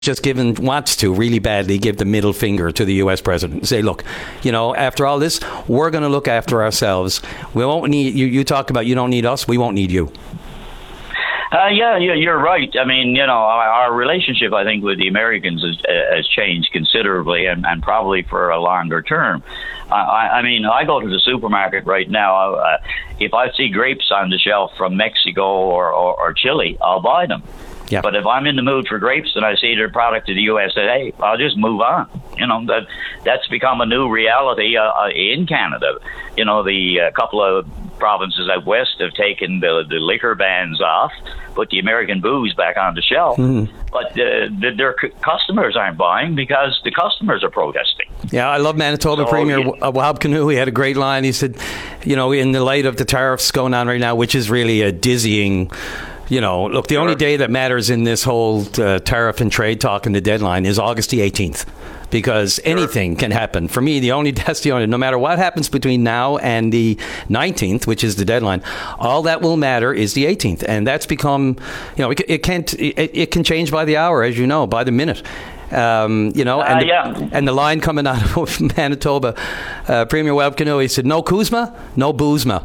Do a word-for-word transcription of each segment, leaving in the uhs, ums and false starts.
just given wants to really badly give the middle finger to the U S president and say, look, you know, after all this, we're going to look after ourselves. We won't need you. You talk about you don't need us. We won't need you. Uh, yeah, yeah, you're right. I mean, you know, our, our relationship, I think, with the Americans has, has changed considerably, and, and probably for a longer term. Uh, I, I mean, I go to the supermarket right now. Uh, if I see grapes on the shelf from Mexico or, or, or Chile, I'll buy them. Yeah. But if I'm in the mood for grapes and I see their product to the U S A, I'll just move on. You know, that that's become a new reality uh, in Canada. You know, the uh, couple of provinces out west have taken the, the liquor bans off, put the American booze back on the shelf. Mm. But uh, the, their c- customers aren't buying because the customers are protesting. Yeah, I love Manitoba so, Premier yeah. Wahab Kinew. He had a great line. He said, you know, in the light of the tariffs going on right now, which is really a dizzying... You know, look, the sure. only day that matters in this whole uh, tariff and trade talk and the deadline is August the eighteenth, because sure. anything can happen. For me, the only that's the only, no matter what happens between now and the nineteenth, which is the deadline, all that will matter is the eighteenth, and that's become, you know, it, it can't, it, it can change by the hour, as you know, by the minute. Um, you know, and, uh, the, yeah. and the line coming out of Manitoba, uh, Premier Wahab Kinew, he said, "No Kuzma, no Boozma."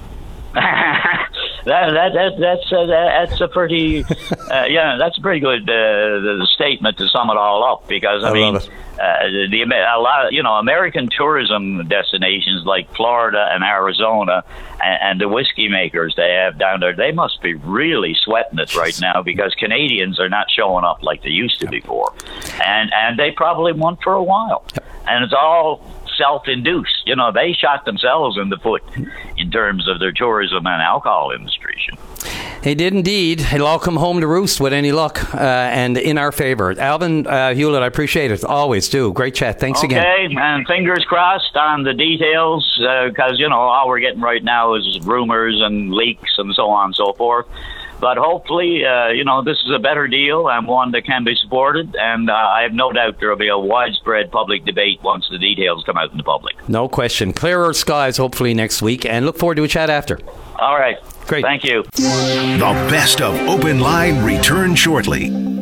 That, that that that's uh, that's a pretty uh, yeah that's a pretty good uh, statement to sum it all up, because I, I mean uh, the a lot of, you know, American tourism destinations like Florida and Arizona and, and the whiskey makers they have down there, they must be really sweating it right now, because Canadians are not showing up like they used to before, and and they probably won't for a while, and it's all self-induced. You know, they shot themselves in the foot in terms of their tourism and alcohol industry. They did indeed. It'll all come home to roost with any luck, uh, and in our favor. Alvin uh, Hewlett, I appreciate it. Always do. Great chat. Thanks okay, again. Okay, and fingers crossed on the details, because, uh, you know, all we're getting right now is rumors and leaks and so on and so forth. But hopefully, uh, you know, this is a better deal and one that can be supported. And uh, I have no doubt there will be a widespread public debate once the details come out in the public. No question. Clearer skies, hopefully, next week. And look forward to a chat after. All right. Great. Thank you. The best of Open Line return shortly.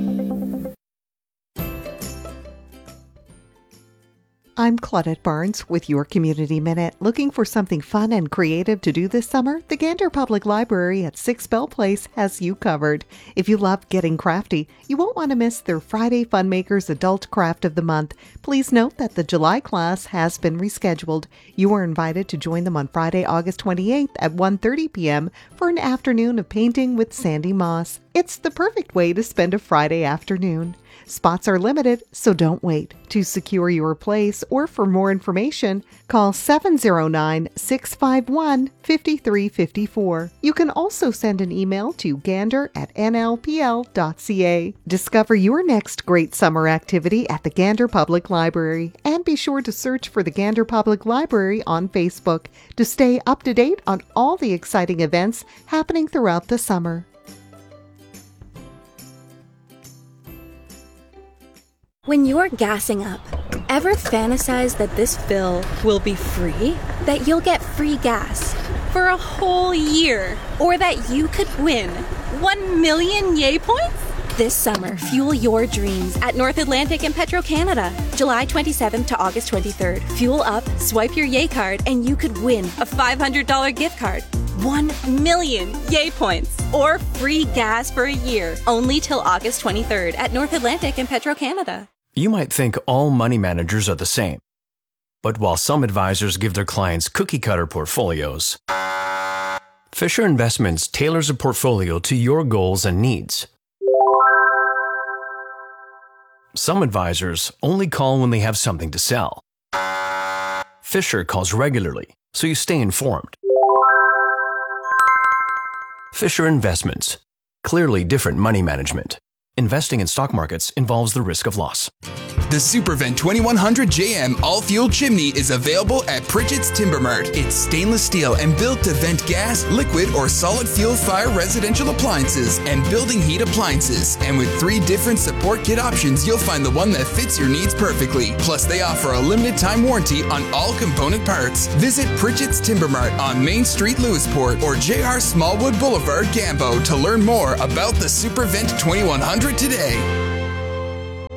I'm Claudette Barnes with your Community Minute. Looking for something fun and creative to do this summer? The Gander Public Library at six Bell Place has you covered. If you love getting crafty, you won't want to miss their Friday Funmakers Adult Craft of the Month. Please note that the July class has been rescheduled. You are invited to join them on Friday, August twenty-eighth at one thirty p.m. for an afternoon of painting with Sandy Moss. It's the perfect way to spend a Friday afternoon. Spots are limited, so don't wait. To secure your place or for more information, call seven oh nine, six five one, five three five four. You can also send an email to gander at n l p l dot c a. Discover your next great summer activity at the Gander Public Library, and be sure to search for the Gander Public Library on Facebook to stay up to date on all the exciting events happening throughout the summer. When you're gassing up, ever fantasize that this fill will be free? That you'll get free gas for a whole year? Or that you could win one million yay points? This summer, fuel your dreams at North Atlantic and Petro-Canada. July twenty-seventh to August twenty-third. Fuel up, swipe your yay card, and you could win a five hundred dollars gift card. one million yay points or free gas for a year. Only till August twenty-third at North Atlantic and Petro-Canada. You might think all money managers are the same. But while some advisors give their clients cookie-cutter portfolios, Fisher Investments tailors a portfolio to your goals and needs. Some advisors only call when they have something to sell. Fisher calls regularly, so you stay informed. Fisher Investments. Clearly different money management. Investing in stock markets involves the risk of loss. The SuperVent twenty-one hundred J M all-fuel chimney is available at Pritchett's Timber Mart. It's stainless steel and built to vent gas, liquid, or solid fuel fire residential appliances and building heat appliances. And with three different support kit options, you'll find the one that fits your needs perfectly. Plus, they offer a limited time warranty on all component parts. Visit Pritchett's Timber Mart on Main Street, Lewisport, or J R Smallwood Boulevard, Gambo to learn more about the SuperVent twenty-one hundred today.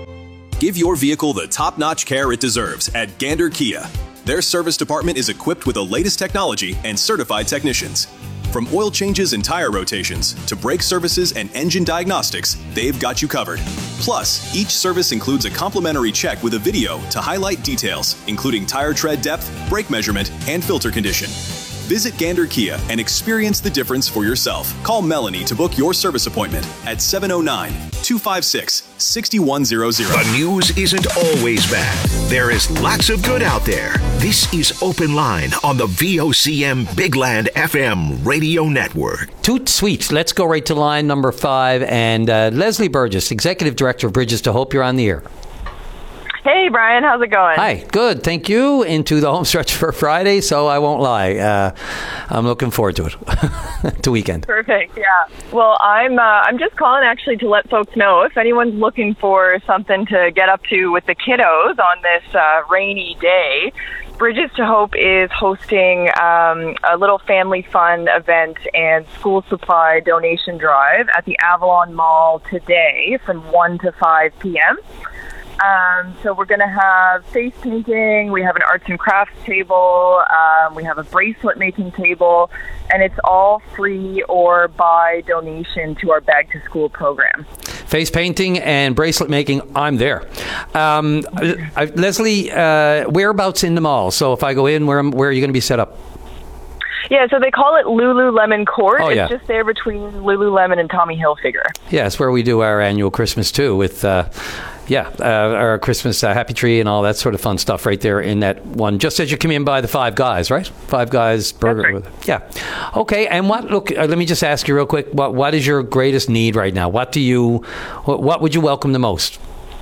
Give your vehicle the top-notch care it deserves at Gander Kia. Their service department is equipped with the latest technology and certified technicians. From oil changes and tire rotations to brake services and engine diagnostics, they've got you covered. Plus, each service includes a complimentary check with a video to highlight details, including tire tread depth, brake measurement, and filter condition. Visit Gander Kia and experience the difference for yourself. Call Melanie to book your service appointment at seven oh nine, two five six, six one zero zero. The news isn't always bad. There is lots of good out there. This is Open Line on the V O C M Big Land F M radio network. Toot sweet. Let's go right to line number five. And uh, Leslie Burgess, Executive Director of Bridges to Hope, you're on the air. Hey, Brian. How's it going? Hi. Good. Thank you. Into the home stretch for Friday, so I won't lie. Uh, I'm looking forward to it. To weekend. Perfect. Yeah. Well, I'm uh, I'm just calling actually to let folks know if anyone's looking for something to get up to with the kiddos on this uh, rainy day. Bridges to Hope is hosting um, a little family fun event and school supply donation drive at the Avalon Mall today from one to five p.m. Um, so we're going to have face painting, we have an arts and crafts table, um, we have a bracelet making table, and it's all free or by donation to our Bag to School program. Face painting and bracelet making, I'm there. Um, I, Leslie, uh, whereabouts in the mall? So if I go in, where, where are you going to be set up? Yeah, so they call it Lululemon Court. Oh, yeah. It's just there between Lululemon and Tommy Hilfiger. Yeah, it's where we do our annual Christmas too with, uh, yeah, uh, our Christmas uh, happy tree and all that sort of fun stuff right there in that one. Just as you come in by the Five Guys, right? Five Guys Burger. Right. Yeah. Okay, and what, look, uh, let me just ask you real quick, what what is your greatest need right now? What do you, what, what would you welcome the most?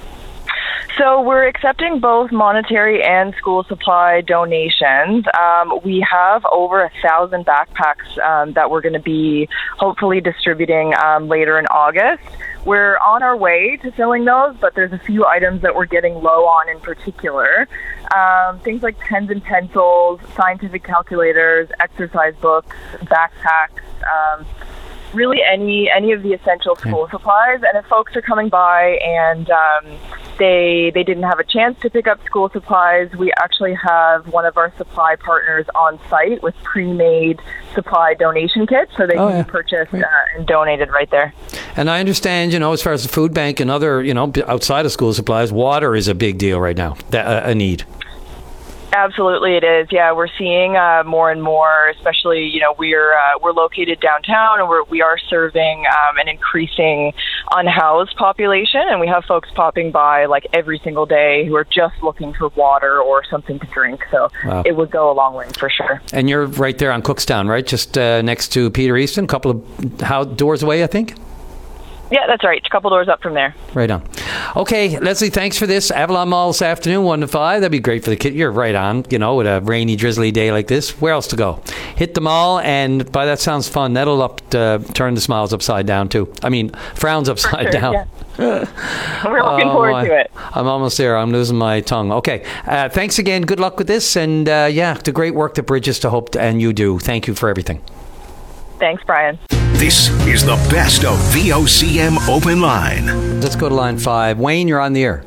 So we're accepting both monetary and school supply donations. Um, we have over a thousand backpacks um, that we're going to be hopefully distributing um, later in August. We're on our way to filling those, but there's a few items that we're getting low on in particular. Um, things like pens and pencils, scientific calculators, exercise books, backpacks, um, really any any of the essential school supplies. And if folks are coming by and um, they they didn't have a chance to pick up school supplies, we actually have one of our supply partners on site with pre-made supply donation kits, so they oh, can yeah. be purchased uh, and donated right there. And I understand, you know, as far as the food bank and other, you know, outside of school supplies, water is a big deal right now, that, uh, a need. Absolutely, it is. Yeah, we're seeing uh, more and more. Especially, you know, we're uh, we're located downtown, and we're we are serving um, an increasing unhoused population, and we have folks popping by like every single day who are just looking for water or something to drink. So wow. It would go a long way for sure. And you're right there on Cookstown, right? Just uh, next to Peter Easton, a couple of how doors away, I think. Yeah, that's right. A couple doors up from there. Right on. Okay, Leslie, thanks for this. Avalon Mall this afternoon, one to five. That'd be great for the kid. You're right on, you know, with a rainy, drizzly day like this. Where else to go? Hit the mall, and by that sounds fun. That'll up uh, turn the smiles upside down, too. I mean, frowns upside sure, down. Yeah. We're looking oh, forward my. to it. I'm almost there. I'm losing my tongue. Okay. Uh, thanks again. Good luck with this. And, uh, yeah, the great work that Bridges to Hope and you do. Thank you for everything. Thanks, Brian. This is the best of V O C M Open Line. Let's go to line five. Wayne, you're on the air.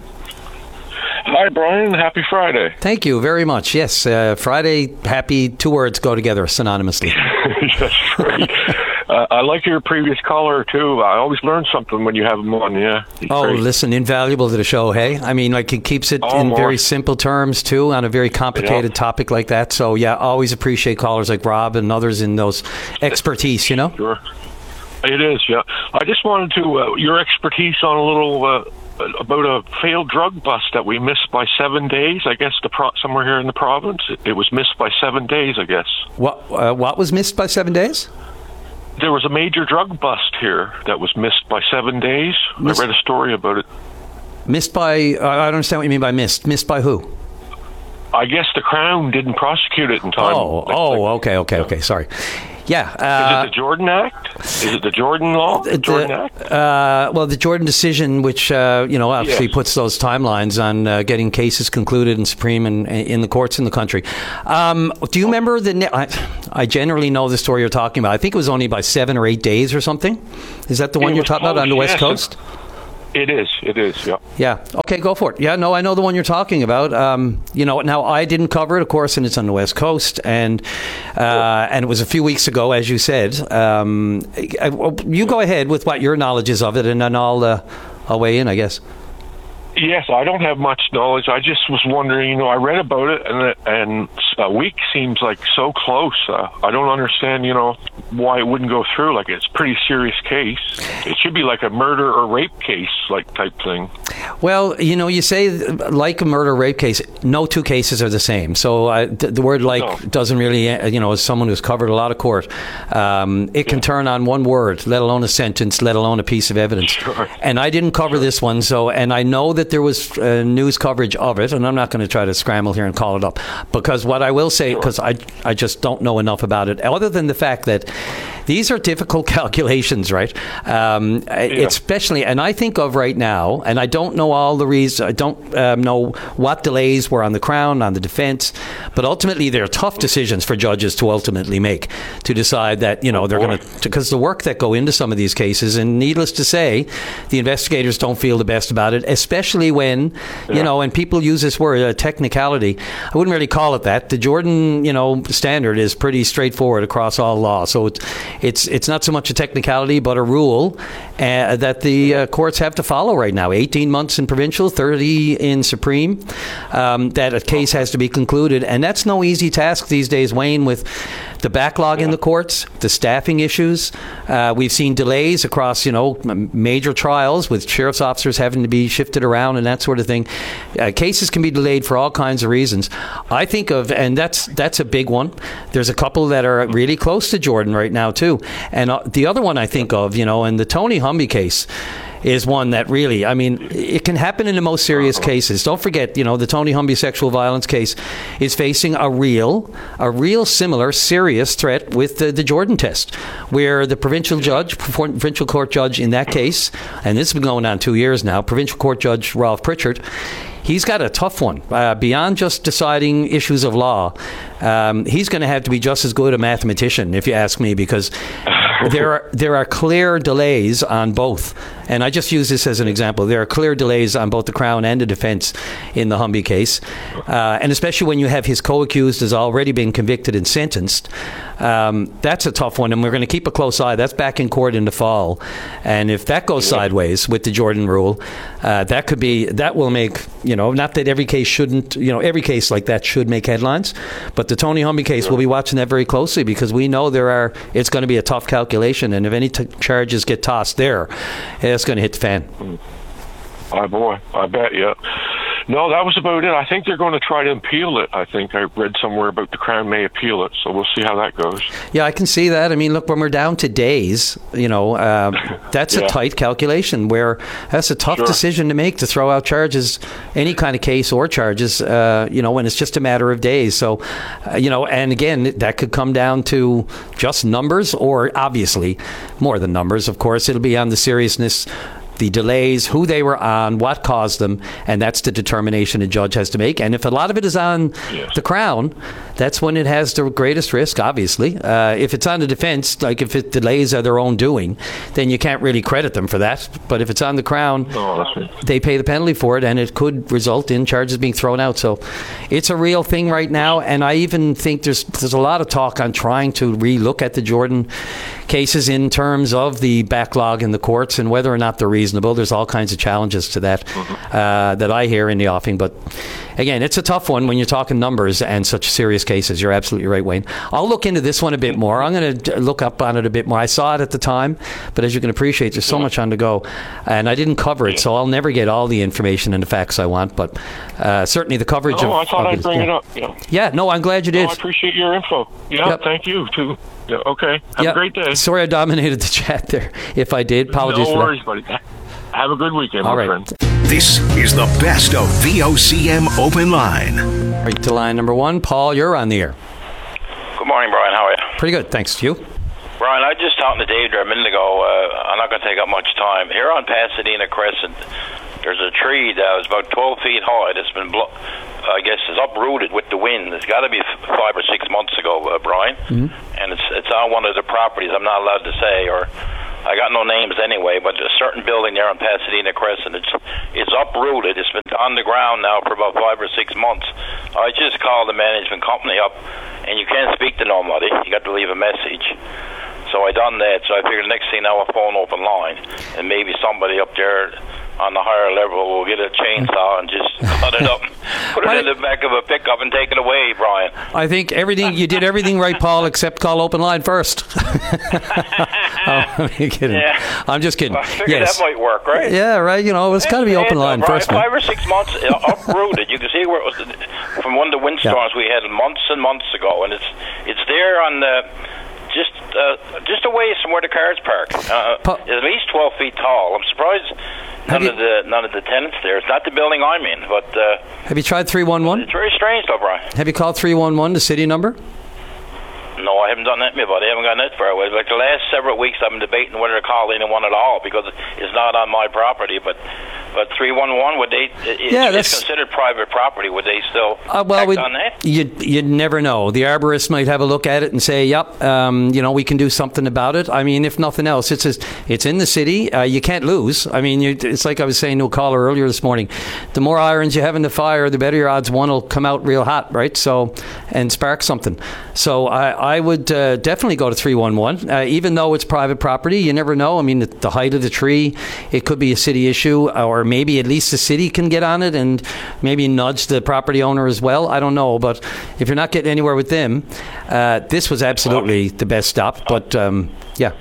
Hi, Brian. Happy Friday. Thank you very much. Yes, uh, Friday, happy, two words go together synonymously. That's right. uh, I like your previous caller, too. I always learn something when you have him on, yeah. He's oh, great. Listen, invaluable to the show, hey? I mean, like, it keeps it oh, in more. very simple terms, too, on a very complicated yeah. topic like that. So, yeah, always appreciate callers like Rob and others in those expertise, you know? Sure. It is, yeah. I just wanted to, uh, your expertise on a little, uh, about a failed drug bust that we missed by seven days. I guess the pro- somewhere here in the province, it, it was missed by seven days, I guess. What uh, What was missed by seven days? There was a major drug bust here that was missed by seven days. Missed, I read a story about it. Missed by, uh, I don't understand what you mean by missed. Missed by who? I guess the Crown didn't prosecute it in time. Oh, like, oh, like, okay, okay, okay, sorry. Yeah. is Uh, it the Jordan Act? Is it the Jordan law? The Jordan the, Act? Uh, well, the Jordan decision, which, uh, you know, obviously yes. puts those timelines on uh, getting cases concluded in Supreme and in the courts in the country. Um, do you remember the... I, I generally know the story you're talking about. I think it was only by seven or eight days or something. Is that the one it you're talking close, about on the West yes. Coast? It is. It is, yeah. Yeah. Okay, go for it. Yeah, no, I know the one you're talking about. Um, you know, now I didn't cover it, of course, and it's on the West Coast, and uh, and it was a few weeks ago, as you said. Um, you go ahead with what your knowledge is of it, and then I'll, uh, I'll weigh in, I guess. Yes, I don't have much knowledge. I just was wondering, you know, I read about it, and and a week seems like so close. Uh, I don't understand, you know, why it wouldn't go through. Like, it's a pretty serious case. It should be like a murder or rape case, like, type thing. Well, you know, you say like a murder rape case. No two cases are the same. So uh, th- the word like no. doesn't really, uh, you know, as someone who's covered a lot of court, um, it can yeah. turn on one word, let alone a sentence, let alone a piece of evidence. Sure. And I didn't cover sure. this one, so and I know that there was uh, news coverage of it, and I'm not going to try to scramble here and call it up, because what I will say, because I, I just don't know enough about it, other than the fact that these are difficult calculations, right? Um, yeah. Especially, and I think of right now, and I don't know all the reasons, I don't um, know what delays were on the Crown, on the defense, but ultimately they're tough decisions for judges to ultimately make, to decide that, you know, they're going to, because the work that go into some of these cases, and needless to say, the investigators don't feel the best about it, especially when, yeah. you know, and people use this word, a technicality. I wouldn't really call it that. The Jordan, you know, standard is pretty straightforward across all law, so it's It's it's not so much a technicality, but a rule uh, that the uh, courts have to follow right now. eighteen months in provincial, thirty in Supreme, um, that a case has to be concluded. And that's no easy task these days, Wayne, with the backlog in the courts, the staffing issues. Uh, we've seen delays across, you know, major trials with sheriff's officers having to be shifted around and that sort of thing. Uh, cases can be delayed for all kinds of reasons. I think of, and that's that's a big one. There's a couple that are really close to Jordan right now, too. And uh, the other one I think of, you know, and the Tony Humby case is one that really, I mean, it can happen in the most serious cases. Don't forget, you know, the Tony Humby sexual violence case is facing a real, a real similar serious threat with the, the Jordan test, where the provincial judge, provincial court judge in that case, and this has been going on two years now, provincial court judge Ralph Pritchard, he's got a tough one. Uh, beyond just deciding issues of law, um, he's going to have to be just as good a mathematician, if you ask me, because there are there are clear delays on both. And I just use this as an example. There are clear delays on both the Crown and the defence in the Humby case. Uh, and especially when you have his co-accused has already been convicted and sentenced. Um, that's a tough one, and we're going to keep a close eye. That's back in court in the fall. And if that goes sideways with the Jordan rule, uh, that could be, that will make, you know, not that every case shouldn't, you know, every case like that should make headlines, but the Tony Humby case, we'll be watching that very closely, because we know there are, it's going to be a tough calculation, and if any t- charges get tossed there, it's going to hit the fan. Oh boy, I bet, yeah. No, that was about it. I think they're going to try to appeal it. I think I read somewhere about the Crown may appeal it, so we'll see how that goes. Yeah, I can see that. I mean, look, when we're down to days, you know, um, that's yeah. a tight calculation, where that's a tough sure. decision to make, to throw out charges, any kind of case or charges, uh, you know, when it's just a matter of days. So, uh, you know, and again, that could come down to just numbers, or obviously more than numbers, of course. It'll be on the seriousness, the delays, who they were on, what caused them, and that's the determination a judge has to make. And if a lot of it is on yes. the Crown, that's when it has the greatest risk, obviously. Uh, if it's on the defence, like if it delays are their own doing, then you can't really credit them for that. But if it's on the Crown, oh, that's right. they pay the penalty for it, and it could result in charges being thrown out. So it's a real thing right now, and I even think there's there's a lot of talk on trying to re-look at the Jordan cases in terms of the backlog in the courts and whether or not they're reasonable. There's all kinds of challenges to that uh, that I hear in the offing. But again, it's a tough one when you're talking numbers and such serious cases. You're absolutely right, Wayne. I'll look into this one a bit more. I'm going to look up on it a bit more. I saw it at the time, but as you can appreciate, there's so much on the go, and I didn't cover it, so I'll never get all the information and the facts I want. But uh, certainly the coverage oh, of... I thought of I'd it, bring yeah. it up. Yeah. yeah, no, I'm glad you did. Oh, I appreciate your info. Yeah, yep. Thank you, too. Yeah, okay. Have yep. a great day. Sorry I dominated the chat there. If I did, apologies no for worries, that. buddy. Have a good weekend, all my right. friend. This is the best of V O C M Open Line. Right to line number one. Paul, you're on the air. Good morning, Brian. How are you? Pretty good, thanks. You? Brian, I just talked to Dave there a minute ago. Uh, I'm not going to take up much time. Here on Pasadena Crescent, there's a tree that was about twelve feet high that's been, blo- I guess, is uprooted with the wind. It's got to be five or six months ago, uh, Brian. Mm-hmm. And it's it's on one of the properties. I'm not allowed to say, or I got no names anyway, but a certain building there on Pasadena Crescent, it's it's uprooted. It's been on the ground now for about five or six months. I just called the management company up, and you can't speak to nobody. You got to leave a message. So I done that. So I figured the next thing now, a phone open line, and maybe somebody up there on the higher level will get a chainsaw and just cut it up, put it in the back of a pickup and take it away, Brian. I think everything you did everything right, Paul, except call open line first. Oh, I'm kidding. Yeah. I'm just kidding. I figured yes. that might work, right? Yeah, right. You know, it's got to be open line Brian, first. Man. Five or six months uprooted. You can see where it was from one of the windstorms yeah. we had months and months ago, and it's it's there on the. Just uh, just away from where the cars park. Uh, pa- it's at least twelve feet tall. I'm surprised none you, of the none of the tenants there. It's not the building I'm in, but... Uh, have you tried three one one? It's very strange, though, Brian. Have you called three one one, the city number? No, I haven't done that, my buddy. I haven't gone that far away. Like the last several weeks, I've been debating whether to call anyone at all because it's not on my property. But but three one one, would they? It, yeah, it's considered private property. Would they still uh, well, act on that? You'd, you'd never know. The arborist might have a look at it and say, "Yep, um, you know, we can do something about it." I mean, if nothing else, it's just, it's in the city. Uh, you can't lose. I mean, you, it's like I was saying to a caller earlier this morning. The more irons you have in the fire, the better your odds one will come out real hot, right? So, and spark something. So I, I would. Uh, Definitely go to three one one. Uh, even though it's private property, you never know. I mean, the, the height of the tree, it could be a city issue, or maybe at least the city can get on it and maybe nudge the property owner as well. I don't know. But if you're not getting anywhere with them, uh, this was absolutely the best stop. But, um, yeah.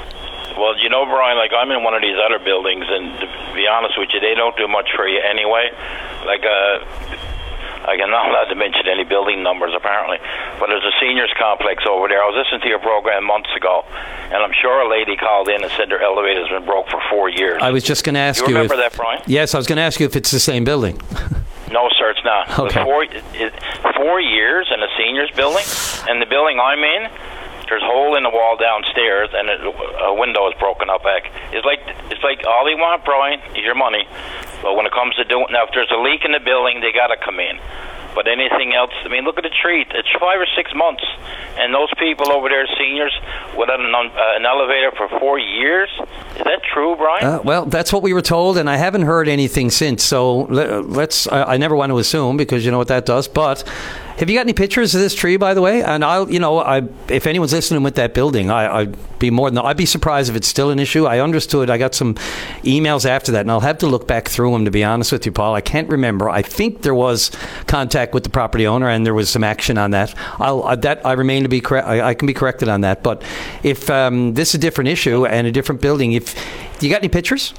Well, you know, Brian, like I'm in one of these other buildings, and to be honest with you, they don't do much for you anyway. Like, uh... I'm not allowed to mention any building numbers, apparently. But there's a seniors complex over there. I was listening to your program months ago, and I'm sure a lady called in and said their elevator's been broke for four years. I was just going to ask you. You remember if, that, Brian? Yes, I was going to ask you if it's the same building. No, sir, it's not. Okay. It four, it, four years in a seniors building, and the building I'm in, there's a hole in the wall downstairs, and it, a window is broken up back. It's like it's like all they want, Brian, is your money. But when it comes to doing, now if there's a leak in the building, they got to come in. But anything else, I mean, look at the tree. It's five or six months. And those people over there, seniors, without an, uh, an elevator for four years? Is that true, Brian? Uh, well, that's what we were told, and I haven't heard anything since. So let's, I, I never want to assume because you know what that does. But have you got any pictures of this tree, by the way? And I'll, you know, I, if anyone's listening with that building, I, I'd be more than, I'd be surprised if it's still an issue. I understood. I got some emails after that, and I'll have to look back through them, to be honest with you, Paul. I can't remember. I think there was contact with the property owner, and there was some action on that. I'll, uh, that I remain to be correct. I, I can be corrected on that. But if um, this is a different issue and a different building, if you got any pictures?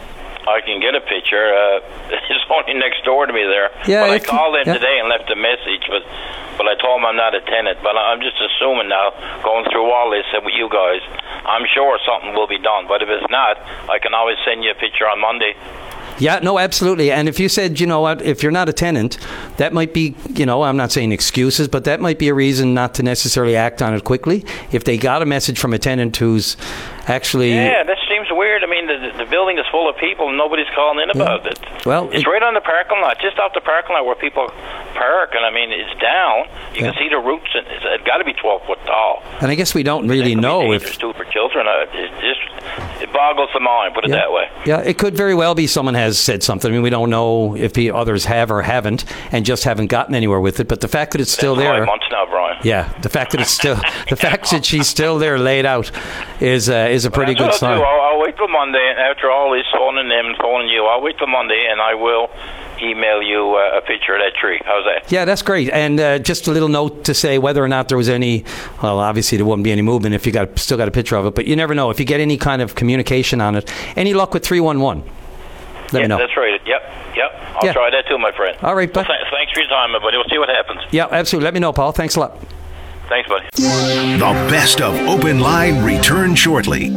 I can get a picture. Uh, it's only next door to me there. Yeah, but I if, called in yeah. today and left a message, but but I told him I'm not a tenant. But I'm just assuming now, going through all this with you guys, I'm sure something will be done. But if it's not, I can always send you a picture on Monday. Yeah, no, absolutely. And if you said, you know what, if you're not a tenant, that might be, you know, I'm not saying excuses, but that might be a reason not to necessarily act on it quickly. If they got a message from a tenant who's actually... Yeah, that seems weird. I mean, the, the building is full of people and nobody's calling in about yeah. it. Well, it's it, right on the parking lot, just off the parking lot where people park. And I mean, it's down. You yeah. can see the roots. And it's, it's got to be twelve foot tall. And I guess we don't really know if... It's too for children. Uh, it just it boggles the mind, put it yeah. that way. Yeah, it could very well be someone has said something. I mean, we don't know if the others have or haven't and just haven't gotten anywhere with it. But the fact that it's still it's there... Five months now, Brian. Yeah, the fact that it's still... the fact that she's still there laid out is uh, is a pretty good sign. I'll, I'll wait till Monday, and after all this phoning them and phoning you, I'll wait till Monday, and I will email you uh, a picture of that tree. How's that? Yeah, that's great. And uh, just a little note to say whether or not there was any, well, obviously there wouldn't be any movement if you got still got a picture of it, but you never know. If you get any kind of communication on it, any luck with three one one? Let yeah, me know. That's right. Yep, yep. I'll yeah. try that too, my friend. All right, well, bud. th- thanks for your time, my buddy. We'll see what happens. Yeah, absolutely. Let me know, Paul. Thanks a lot. Thanks, buddy. The best of Open Line return shortly.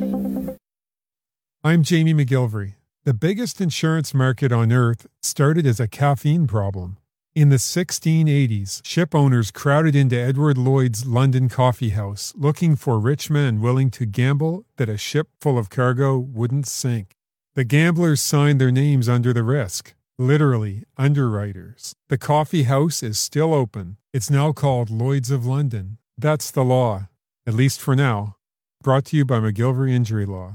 I'm Jamie McGilvery. The biggest insurance market on earth started as a caffeine problem. In the sixteen eighties, ship owners crowded into Edward Lloyd's London coffee house looking for rich men willing to gamble that a ship full of cargo wouldn't sink. The gamblers signed their names under the risk, literally underwriters. The coffee house is still open. It's now called Lloyd's of London. That's the law, at least for now. Brought to you by McGilvery Injury Law.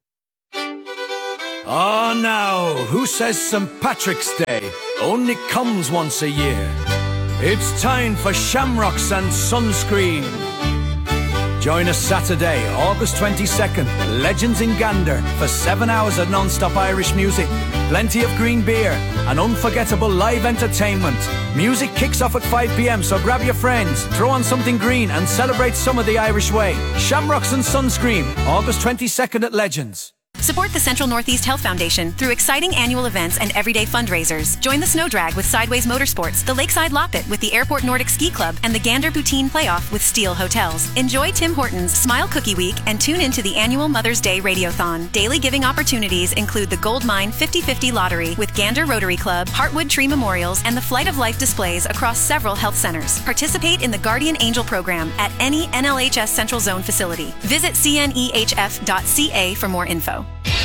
Oh, now, who says Saint Patrick's Day only comes once a year? It's time for Shamrocks and Sunscreen. Join us Saturday, August twenty-second, Legends in Gander, for seven hours of non-stop Irish music, plenty of green beer, and unforgettable live entertainment. Music kicks off at five p.m, so grab your friends, throw on something green, and celebrate some of the Irish way. Shamrocks and Sunscreen, August twenty-second at Legends. Support the Central Northeast Health Foundation through exciting annual events and everyday fundraisers. Join the Snow Drag with Sideways Motorsports, the Lakeside Loppet with the Airport Nordic Ski Club, and the Gander Poutine Playoff with Steel Hotels. Enjoy Tim Hortons Smile Cookie Week and tune into the annual Mother's Day Radiothon. Daily giving opportunities include the Gold Mine fifty fifty Lottery with Gander Rotary Club, Heartwood Tree Memorials, and the Flight of Life displays across several health centers. Participate in the Guardian Angel program at any N L H S Central Zone facility. Visit C N E H F dot C A for more info.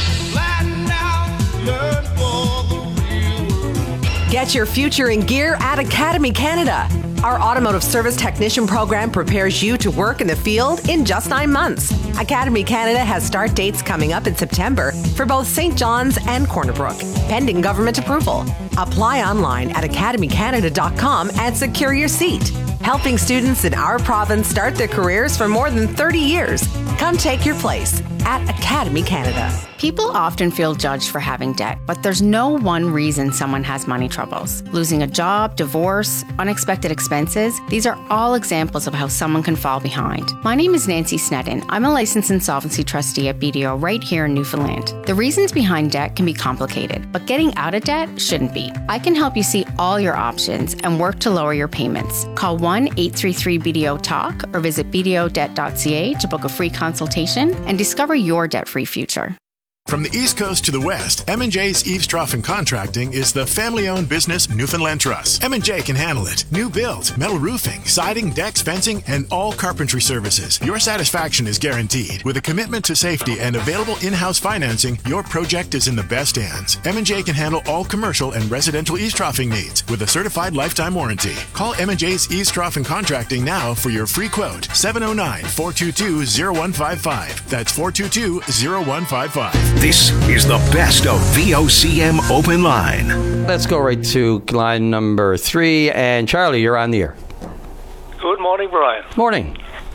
Get your future in gear at Academy Canada. Our automotive service technician program prepares you to work in the field in just nine months. Academy Canada has start dates coming up in September for both Saint John's and Corner Brook, pending government approval. Apply online at academy canada dot com and secure your seat. Helping students in our province start their careers for more than thirty years. Come take your place at Academy Canada. People often feel judged for having debt, but there's no one reason someone has money troubles. Losing a job, divorce, unexpected expenses, these are all examples of how someone can fall behind. My name is Nancy Snedden. I'm a licensed insolvency trustee at B D O right here in Newfoundland. The reasons behind debt can be complicated, but getting out of debt shouldn't be. I can help you see all your options and work to lower your payments. Call one eight three three B D O talk or visit b d o debt dot c a to book a free consultation and discover your debt-free future. From the East Coast to the West, M and J's Eaves Trough and Contracting is the family-owned business Newfoundland Trust. M and J can handle it. New builds, metal roofing, siding, decks, fencing, and all carpentry services. Your satisfaction is guaranteed. With a commitment to safety and available in-house financing, your project is in the best hands. M and J can handle all commercial and residential eaves troughing needs with a certified lifetime warranty. Call M and J's Eaves Trough and Contracting now for your free quote. seven oh nine, four two two, oh one five five. That's four two two, oh one five five. This is the best of V O C M Open Line. Let's go right to line number three. And Charlie, you're on the air. Good morning, Brian. Morning.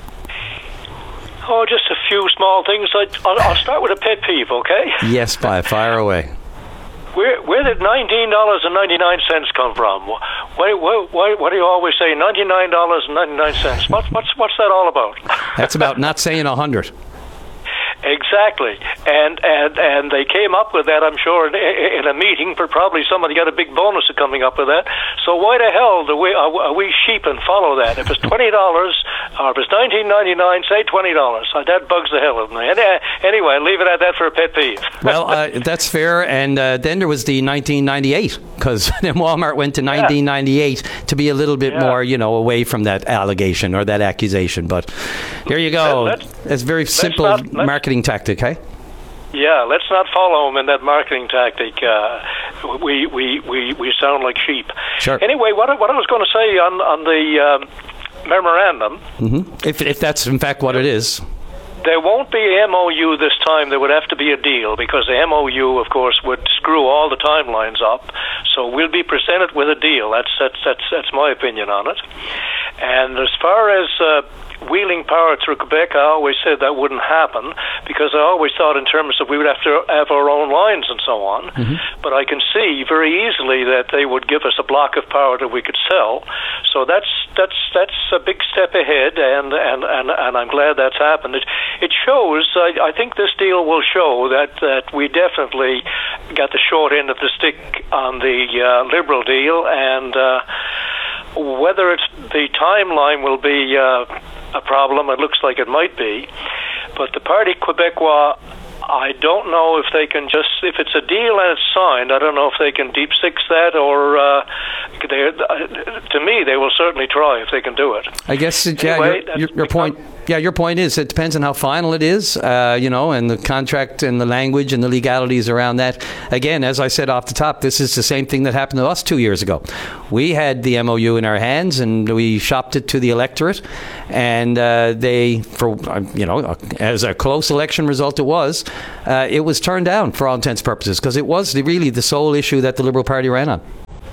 Oh, just a few small things. I, I'll, I'll start with a pet peeve, okay? Yes, by fire away. Where, where did nineteen dollars and ninety-nine cents come from? Why, why, why, why do you always say ninety-nine dollars and ninety-nine cents? What, what's, what's that all about? That's about not saying one hundred. Exactly, and and and they came up with that, I'm sure, in, in a meeting. For probably somebody got a big bonus of coming up with that. So why the hell do we are, are we sheep and follow that? If it's twenty dollars or if it's nineteen ninety nine, say twenty dollars. Uh, that bugs the hell out of me. And, uh, anyway, leave it at that for a pet peeve. Well, uh, that's fair. And uh, then there was the nineteen ninety eight, because then Walmart went to nineteen ninety eight yeah. to be a little bit yeah. more, you know, away from that allegation or that accusation. But there you go. Let's, it's a very simple not, marketing tactic, hey? Yeah, let's not follow them in that marketing tactic. Uh, we, we, we, we sound like sheep. Sure. Anyway, what, what I was going to say on, on the um, memorandum... Mm-hmm. If, if that's, in fact, what it is... There won't be an M O U this time. There would have to be a deal, because the M O U, of course, would screw all the timelines up. So we'll be presented with a deal. That's that's that's, that's my opinion on it. And as far as uh, wheeling power through Quebec, I always said that wouldn't happen, because I always thought in terms of we would have to have our own lines and so on. Mm-hmm. But I can see very easily that they would give us a block of power that we could sell. So that's that's that's a big step ahead, and and, and, and I'm glad that's happened. It, It shows, I, I think this deal will show that, that we definitely got the short end of the stick on the uh, Liberal deal, and uh, whether it's the timeline will be uh, a problem, it looks like it might be, but the Parti Québécois, I don't know if they can just, if it's a deal and it's signed, I don't know if they can deep six that, or uh, they, uh, to me, they will certainly try if they can do it. I guess, yeah, anyway, your, your, your point Yeah, your point is it depends on how final it is, uh, you know, and the contract and the language and the legalities around that. Again, as I said off the top, this is the same thing that happened to us two years ago. We had the M O U in our hands and we shopped it to the electorate, and uh, they, for you know, as a close election result it was, uh, it was turned down for all intents and purposes because it was the, really the sole issue that the Liberal Party ran on.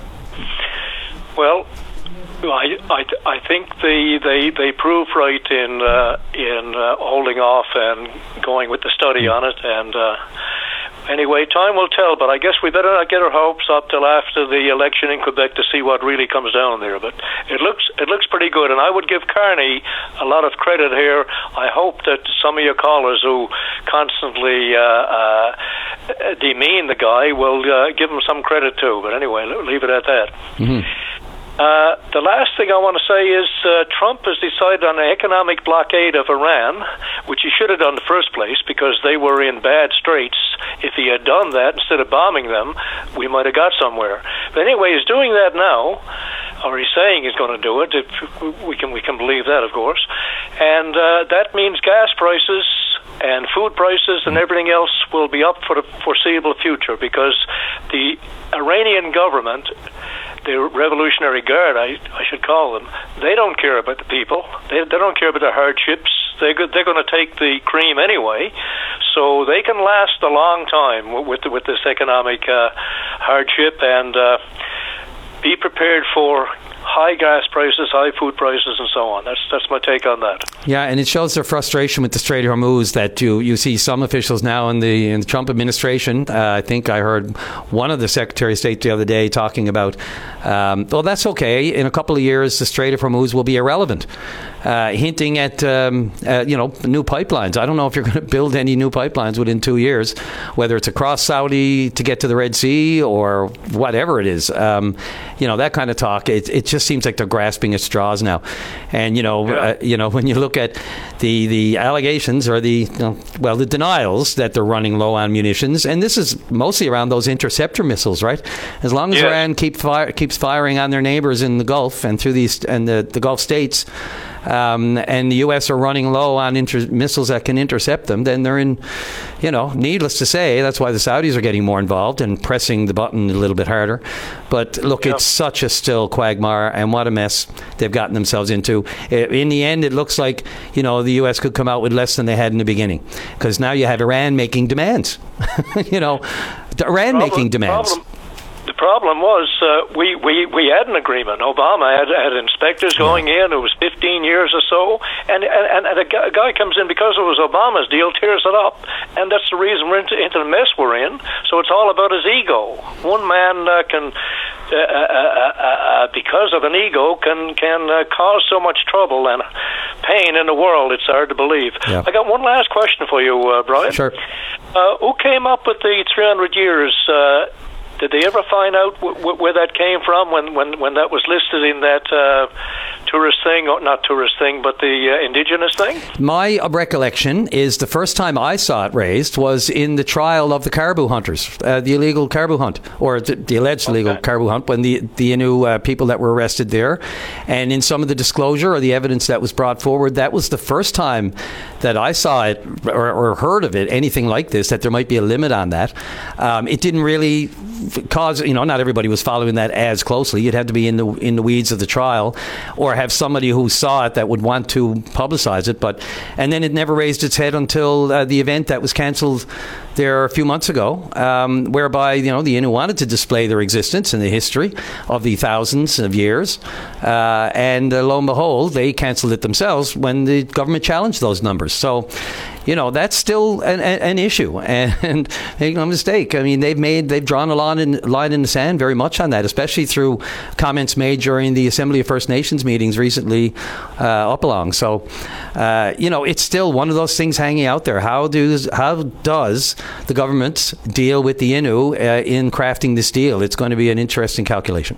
Well, I, I, I think they, they, they proved right in uh, in uh, holding off and going with the study on it. And uh, anyway, time will tell. But I guess we better not get our hopes up till after the election in Quebec to see what really comes down there. But it looks it looks pretty good, and I would give Carney a lot of credit here. I hope that some of your callers who constantly uh, uh, demean the guy will uh, give him some credit too. But anyway, leave it at that. Mm-hmm. Uh, the last thing I want to say is uh, Trump has decided on an economic blockade of Iran, which he should have done in the first place because they were in bad straits. If he had done that instead of bombing them, we might have got somewhere. But anyway, he's doing that now, or he's saying he's going to do it. If we can we can believe that, of course. And uh, that means gas prices and food prices and everything else will be up for the foreseeable future because the Iranian government, the Revolutionary Guard, I, I should call them, they don't care about the people. They, they don't care about the hardships. They, they're going to take the cream anyway, so they can last a long time with, with this economic uh, hardship, and uh, be prepared for high gas prices, high food prices, and so on. That's that's my take on that. Yeah, and it shows their frustration with the Strait of Hormuz that you you see some officials now in the in the Trump administration. Uh, I think I heard one of the Secretary of State the other day talking about, um, well, that's okay. In a couple of years, the Strait of Hormuz will be irrelevant. Uh, hinting at um, uh, you know new pipelines. I don't know if you're going to build any new pipelines within two years, whether it's across Saudi to get to the Red Sea or whatever it is. Um, you know that kind of talk. It, it just seems like they're grasping at straws now. And you know, yeah. uh, you know when you look at the the allegations or the you know, well the denials that they're running low on munitions, and this is mostly around those interceptor missiles, right? As long as yeah. Iran keep fire, keeps firing on their neighbors in the Gulf and through these and the, the Gulf states. Um, and the U S are running low on inter- missiles that can intercept them, then they're in, you know, needless to say, that's why the Saudis are getting more involved and pressing the button a little bit harder. But look, yeah. it's such a still quagmire, and what a mess they've gotten themselves into. In the end, it looks like, you know, the U S could come out with less than they had in the beginning, because now you have Iran making demands. you know, Iran problem, making demands. Problem. The problem was uh, we, we, we had an agreement. Obama had, had inspectors going yeah. in. It was fifteen years or so. And, and, and a guy comes in because it was Obama's deal, tears it up. And that's the reason we're into, into the mess we're in. So it's all about his ego. One man uh, can, uh, uh, uh, uh, because of an ego, can, can uh, cause so much trouble and pain in the world. It's hard to believe. Yeah. I got one last question for you, uh, Brian. Sure. Uh, who came up with the three hundred years? Uh, Did they ever find out w- w- where that came from when, when, when that was listed in that uh, tourist thing, or not tourist thing, but the uh, indigenous thing? My recollection is the first time I saw it raised was in the trial of the caribou hunters, uh, the illegal caribou hunt, or the, the alleged okay. illegal caribou hunt, when the, the Innu uh, people that were arrested there. And in some of the disclosure or the evidence that was brought forward, that was the first time that I saw it or, or heard of it, anything like this, that there might be a limit on that. Um, it didn't really cause, you know, not everybody was following that as closely. You'd have to be in the in the weeds of the trial, or have somebody who saw it that would want to publicize it. But and then it never raised its head until uh, the event that was cancelled there a few months ago, um, whereby, you know, the Innu wanted to display their existence and the history of the thousands of years, uh, and uh, lo and behold, they cancelled it themselves when the government challenged those numbers. So, you know, that's still an, an issue, and make no mistake. I mean, they've made they've drawn a line in, line in the sand very much on that, especially through comments made during the Assembly of First Nations meetings recently uh, up along. So, uh, you know, it's still one of those things hanging out there. How does how does the government deal with the Innu uh, in crafting this deal? It's going to be an interesting calculation.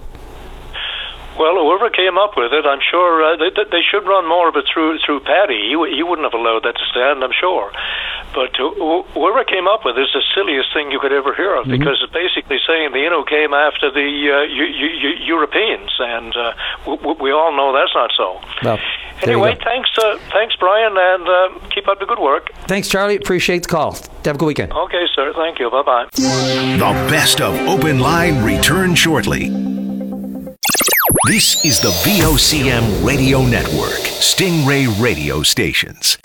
Well, whoever came up with it, I'm sure uh, they, they should run more of it through through Paddy. He, he wouldn't have allowed that to stand, I'm sure. But whoever came up with it is the silliest thing you could ever hear of, mm-hmm. because it's basically saying the Innu came after the uh, U- U- U- Europeans, and uh, w- we all know that's not so. Well. Anyway, thanks, uh, thanks, Brian, and uh, keep up the good work. Thanks, Charlie. Appreciate the call. Have a good weekend. Okay, sir. Thank you. Bye-bye. The best of Open Line return shortly. This is the V O C M Radio Network, Stingray Radio Stations.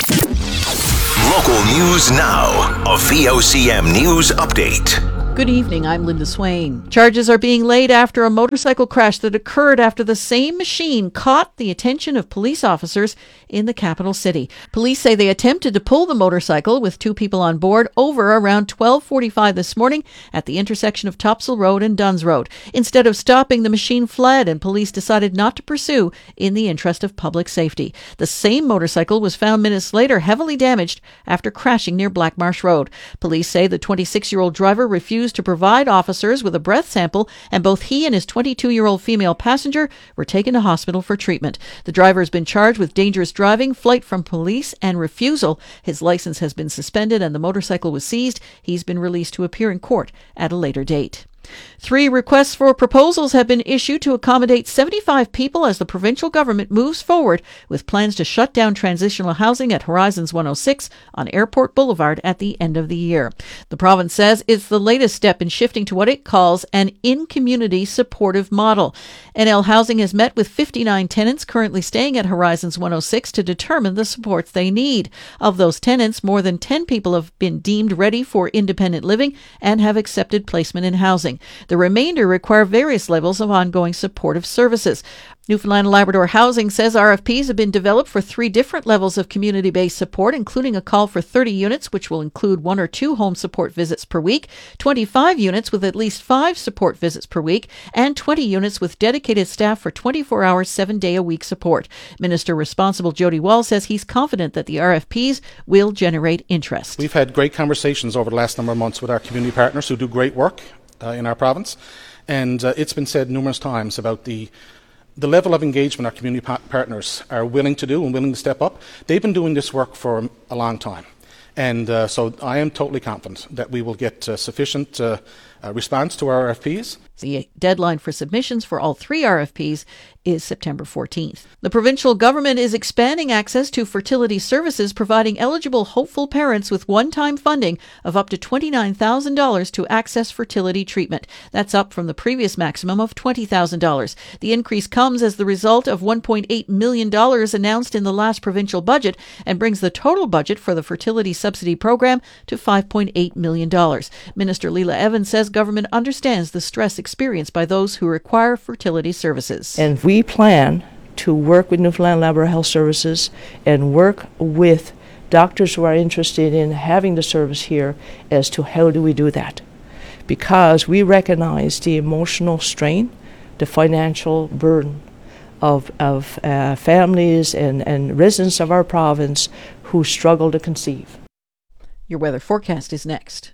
Local news now. A V O C M News Update. Good evening, I'm Linda Swain. Charges are being laid after a motorcycle crash that occurred after the same machine caught the attention of police officers in the capital city. Police say they attempted to pull the motorcycle with two people on board over around twelve forty-five this morning at the intersection of Topsail Road and Duns Road. Instead of stopping, the machine fled and police decided not to pursue in the interest of public safety. The same motorcycle was found minutes later heavily damaged after crashing near Blackmarsh Road. Police say the twenty-six-year-old driver refused to provide officers with a breath sample, and both he and his twenty-two-year-old female passenger were taken to hospital for treatment. The driver has been charged with dangerous driving, flight from police, and refusal. His license has been suspended and the motorcycle was seized. He's been released to appear in court at a later date. Three requests for proposals have been issued to accommodate seventy-five people as the provincial government moves forward with plans to shut down transitional housing at Horizons one oh six on Airport Boulevard at the end of the year. The province says it's the latest step in shifting to what it calls an in-community supportive model. N L Housing has met with fifty-nine tenants currently staying at Horizons one oh six to determine the supports they need. Of those tenants, more than ten people have been deemed ready for independent living and have accepted placement in housing. The remainder require various levels of ongoing supportive services. Newfoundland and Labrador Housing says R F Ps have been developed for three different levels of community-based support, including a call for thirty units, which will include one or two home support visits per week, twenty-five units with at least five support visits per week, and twenty units with dedicated staff for twenty-four hours, seven-day-a-week support. Minister responsible Jody Wall says he's confident that the R F Ps will generate interest. We've had great conversations over the last number of months with our community partners who do great work uh, in our province, and uh, it's been said numerous times about the the level of engagement our community pa- partners are willing to do and willing to step up. They've been doing this work for a long time. And uh, so I am totally confident that we will get uh, sufficient uh, uh, response to our R F Ps. The deadline for submissions for all three R F Ps is September fourteenth. The provincial government is expanding access to fertility services, providing eligible hopeful parents with one-time funding of up to twenty-nine thousand dollars to access fertility treatment. That's up from the previous maximum of twenty thousand dollars. The increase comes as the result of one point eight million dollars announced in the last provincial budget and brings the total budget for the fertility subsidy program to five point eight million dollars. Minister Leela Evans says government understands the stress experienced by those who require fertility services. And we plan to work with Newfoundland Labrador Health Services and work with doctors who are interested in having the service here as to how do we do that. Because we recognize the emotional strain, the financial burden of, of uh, families and, and residents of our province who struggle to conceive. Your weather forecast is next.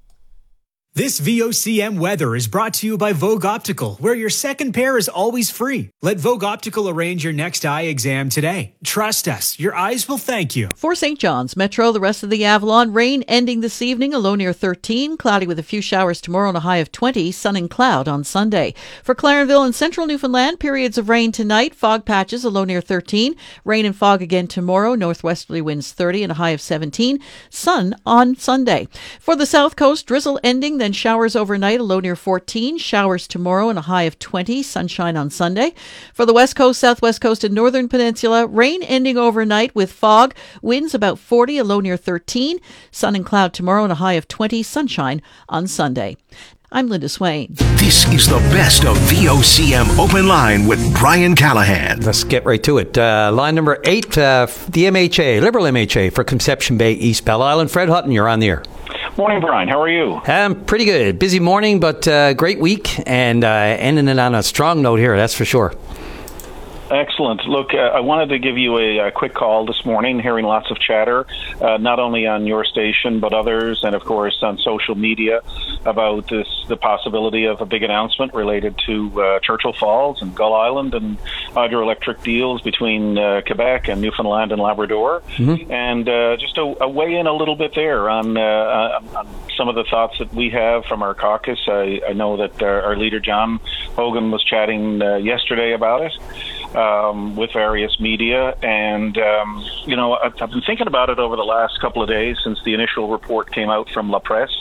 This V O C M weather is brought to you by Vogue Optical, where your second pair is always free. Let Vogue Optical arrange your next eye exam today. Trust us, your eyes will thank you. For Saint John's, Metro, the rest of the Avalon, rain ending this evening, a low near thirteen, cloudy with a few showers tomorrow and a high of twenty, sun and cloud on Sunday. For Clarenville and central Newfoundland, periods of rain tonight, fog patches, a low near thirteen, rain and fog again tomorrow, northwesterly winds thirty and a high of seventeen, sun on Sunday. For the South Coast, drizzle ending, then showers overnight, a low near fourteen, showers tomorrow and a high of twenty, sunshine on Sunday. For the West Coast, Southwest Coast and Northern Peninsula, rain ending overnight with fog, winds about forty, a low near thirteen, sun and cloud tomorrow and a high of twenty, sunshine on Sunday. I'm Linda Swain. This is the best of V O C M Open Line with Brian Callahan. Let's get right to it. Uh, line number eight, uh, the M H A, Liberal M H A for Conception Bay, East Bell Island. Fred Hutton, you're on the air. Morning, Brian. How are you? I'm pretty good. Busy morning, but uh, great week, and uh, ending it on a strong note here, that's for sure. Excellent. Look, uh, I wanted to give you a, a quick call this morning, hearing lots of chatter, uh, not only on your station, but others, and of course on social media about this, the possibility of a big announcement related to uh, Churchill Falls and Gull Island and hydroelectric deals between uh, Quebec and Newfoundland and Labrador. Mm-hmm. And uh, just a, a weigh in a little bit there on, uh, on some of the thoughts that we have from our caucus. I, I know that our, our leader, John Hogan, was chatting uh, yesterday about it. um, with various media. And, um, you know, I've, I've been thinking about it over the last couple of days since the initial report came out from La Presse.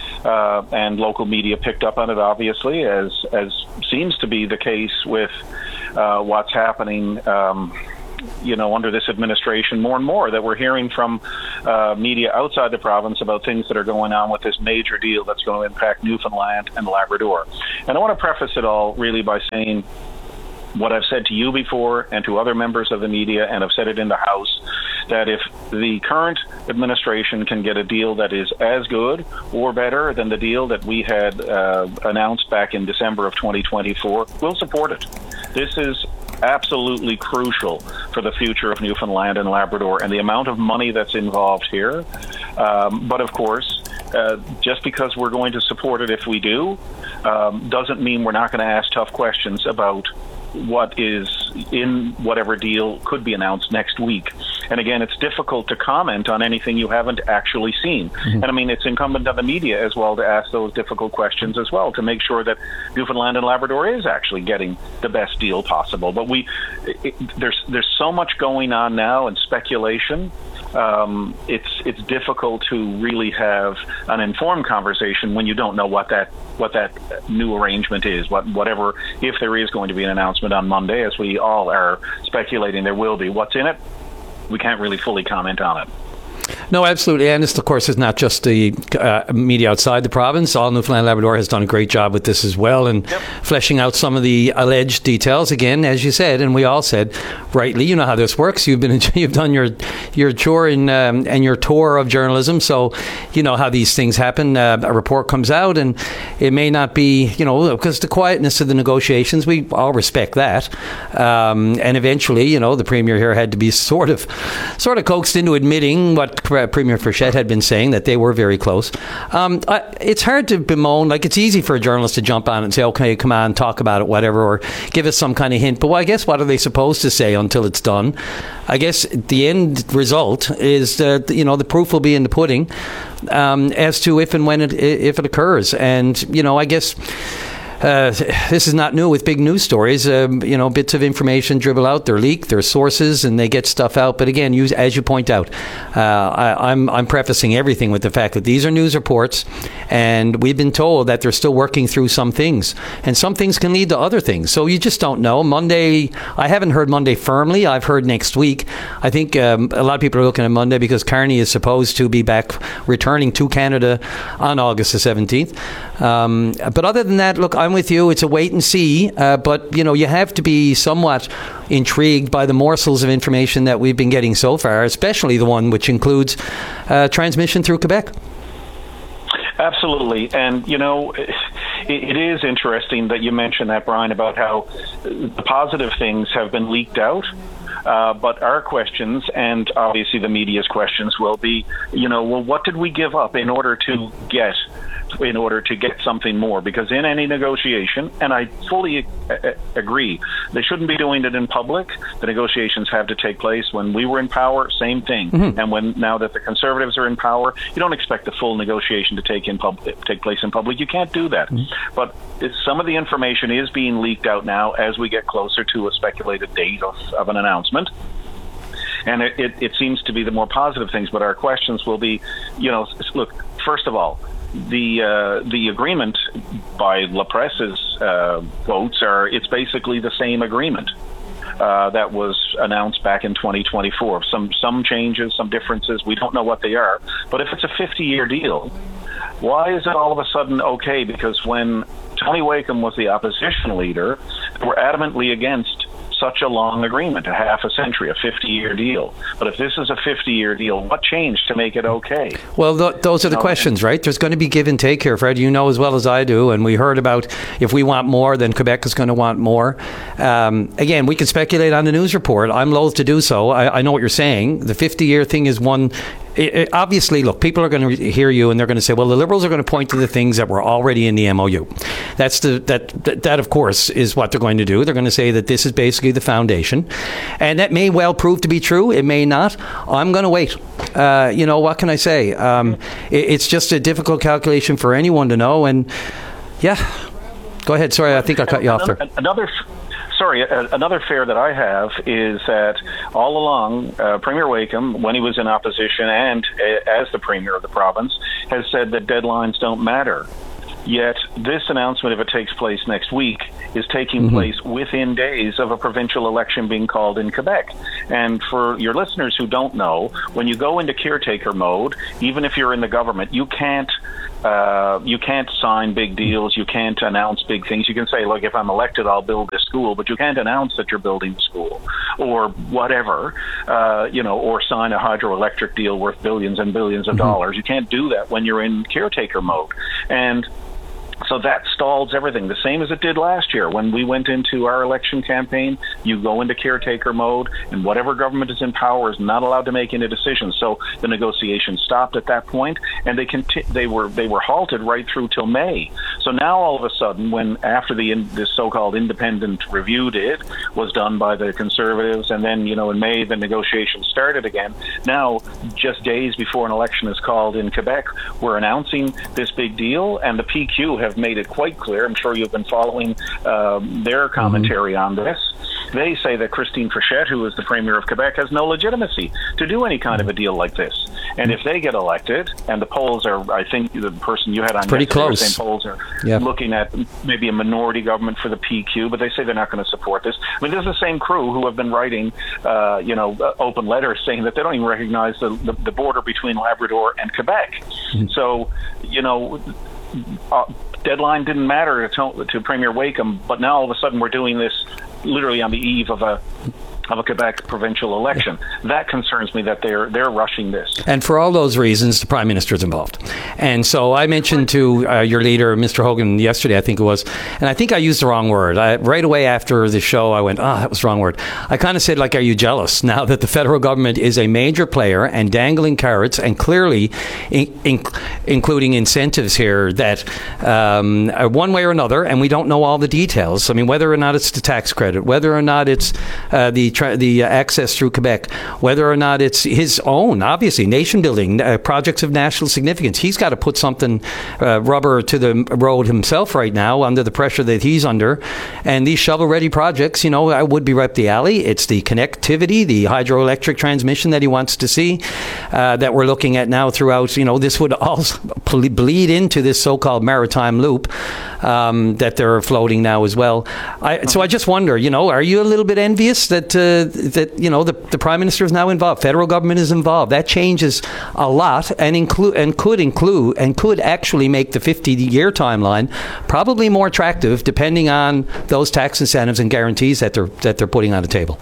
Uh, and local media picked up on it, obviously, as as seems to be the case with uh, what's happening, um, you know, under this administration more and more, that we're hearing from uh, media outside the province about things that are going on with this major deal that's going to impact Newfoundland and Labrador. And I want to preface it all really by saying what I've said to you before and to other members of the media, and I've said it in the House, that if the current administration can get a deal that is as good or better than the deal that we had uh, announced back in December of twenty twenty-four, we'll support it. This is absolutely crucial for the future of Newfoundland and Labrador and the amount of money that's involved here. Um, but of course, uh, just because we're going to support it if we do, um, doesn't mean we're not going to ask tough questions about what is in whatever deal could be announced next week. And again, it's difficult to comment on anything you haven't actually seen. Mm-hmm. And I mean, it's incumbent on the media as well to ask those difficult questions as well, to make sure that Newfoundland and Labrador is actually getting the best deal possible. But we, it, there's there's so much going on now and speculation. Um, it's it's difficult to really have an informed conversation when you don't know what that what that new arrangement is, what whatever, if there is going to be an announcement on Monday, as we all are speculating there will be. What's in it? We can't really fully comment on it. No, absolutely. And this, of course, is not just the uh, media outside the province. All Newfoundland Labrador has done a great job with this as well, and yep. fleshing out some of the alleged details. Again, as you said, and we all said, rightly, you know how this works. You've been, you've done your your tour in, um, and your tour of journalism, so you know how these things happen. Uh, a report comes out, and it may not be, you know, because the quietness of the negotiations, we all respect that. Um, and eventually, you know, the Premier here had to be sort of, sort of coaxed into admitting what Premier Frechette had been saying, that they were very close. Um, I, it's hard to bemoan. Like, it's easy for a journalist to jump on and say, okay, come on, talk about it, whatever, or give us some kind of hint. But well, I guess what are they supposed to say until it's done? I guess the end result is that, you know, the proof will be in the pudding um, as to if and when it, if it occurs. And, you know, I guess... Uh, this is not new with big news stories. Um, you know, bits of information dribble out, they're leaked, they're sources, and they get stuff out. But again, you, as you point out, uh, I, I'm, I'm prefacing everything with the fact that these are news reports, and we've been told that they're still working through some things, and some things can lead to other things. So you just don't know. Monday, I haven't heard Monday firmly. I've heard next week. I think um, a lot of people are looking at Monday because Carney is supposed to be back returning to Canada on August the seventeenth. Um, but other than that, look, I'm with you. It's a wait and see. Uh, but, you know, you have to be somewhat intrigued by the morsels of information that we've been getting so far, especially the one which includes uh, transmission through Quebec. Absolutely. And, you know, it, it is interesting that you mentioned that, Brian, about how the positive things have been leaked out. Uh, but our questions, and obviously the media's questions, will be, you know, well, what did we give up in order to get in order to get something more? Because in any negotiation, and I fully a- agree, they shouldn't be doing it in public. The negotiations have to take place when we were in power, same thing. Mm-hmm. And when now that the Conservatives are in power, you don't expect the full negotiation to take in pub- take place in public. You can't do that. Mm-hmm. But some of the information is being leaked out now as we get closer to a speculated date of, of an announcement. And it, it, it seems to be the more positive things, but our questions will be, you know, look, first of all, the uh, the agreement by La Presse's uh, votes are, it's basically the same agreement uh, that was announced back in twenty twenty-four. Some some changes, some differences, we don't know what they are. But if it's a fifty-year deal, why is it all of a sudden okay? Because when Tony Wakeham was the opposition leader, they were adamantly against such a long agreement, a half a century, a fifty-year deal. But if this is a fifty-year deal, what changed to make it okay? Well, th- those are the no, questions, right? There's going to be give and take here, Fred. You know as well as I do, and we heard about if we want more, then Quebec is going to want more. Um, again, we can speculate on the news report. I'm loath to do so. I, I know what you're saying. The fifty-year thing is one... It, it, obviously, look, people are going to hear you and they're going to say, well, the Liberals are going to point to the things that were already in the M O U. That's the that, that, that of course, is what they're going to do. They're going to say that this is basically the foundation. And that may well prove to be true. It may not. I'm going to wait. Uh, you know, what can I say? Um, it, it's just a difficult calculation for anyone to know. And, yeah, go ahead. Sorry, I think I cut you off there. Another... sorry, uh, another fear that I have is that all along, uh, Premier Wakeham, when he was in opposition and uh, as the Premier of the province, has said that deadlines don't matter. Yet this announcement, if it takes place next week, is taking mm-hmm. place within days of a provincial election being called in Quebec. And for your listeners who don't know, when you go into caretaker mode, even if you're in the government, you can't uh, you can't sign big deals. You can't announce big things. You can say, look, if I'm elected, I'll build this school, but you can't announce that you're building the school or whatever, uh, you know, or sign a hydroelectric deal worth billions and billions of mm-hmm. dollars. You can't do that when you're in caretaker mode. And so that stalls everything, the same as it did last year. When we went into our election campaign, you go into caretaker mode, and whatever government is in power is not allowed to make any decisions. So the negotiations stopped at that point, and they conti- they were they were halted right through till May. So now all of a sudden, when after the in, this so-called independent review did was done by the Conservatives, and then you know in May the negotiations started again. Now, just days before an election is called in Quebec, we're announcing this big deal, and the P Q have made it quite clear. I'm sure you've been following um, their commentary mm-hmm. on this. They say that Christine Frechette, who is the Premier of Quebec, has no legitimacy to do any kind of a deal like this. And if they get elected, and the polls are, I think the person you had on pretty close. Saying polls are yeah. looking at maybe a minority government for the P Q, but they say they're not going to support this. I mean, this is the same crew who have been writing, uh, you know, open letters saying that they don't even recognize the, the, the border between Labrador and Quebec. Mm-hmm. So, you know, uh, deadline didn't matter to, to Premier Wakeham, but now all of a sudden we're doing this literally on the eve of a of a Quebec provincial election. That concerns me that they're they're rushing this. And for all those reasons, the Prime Minister is involved. And so I mentioned to uh, your leader, Mister Hogan, yesterday, I think it was, and I think I used the wrong word. I, right away after the show, I went, oh, that was the wrong word. I kind of said, like, are you jealous now that the federal government is a major player and dangling carrots and clearly in, in, including incentives here that um, are one way or another, and we don't know all the details. I mean, whether or not it's the tax credit, whether or not it's uh, the the access through Quebec, whether or not it's his own, obviously, nation-building uh, projects of national significance. He's got to put something uh, rubber to the road himself right now under the pressure that he's under. And these shovel-ready projects, you know, would be right up the alley. It's the connectivity, the hydroelectric transmission that he wants to see uh, that we're looking at now throughout. You know, this would also bleed into this so-called maritime loop um, that they're floating now as well. I, so I just wonder, you know, are you a little bit envious that uh, that, you know, the, the Prime Minister is now involved, federal government is involved? That changes a lot and include and could include and could actually make the fifty-year timeline probably more attractive depending on those tax incentives and guarantees that they're that they're putting on the table.